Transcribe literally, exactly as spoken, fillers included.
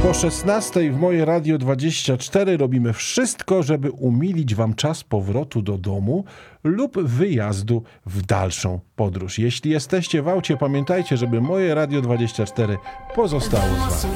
Po szesnastej w moje Radio dwadzieścia cztery robimy wszystko, żeby umilić wam czas powrotu do domu lub wyjazdu w dalszą podróż. Jeśli jesteście w aucie, pamiętajcie, żeby moje Radio dwadzieścia cztery pozostało z wami.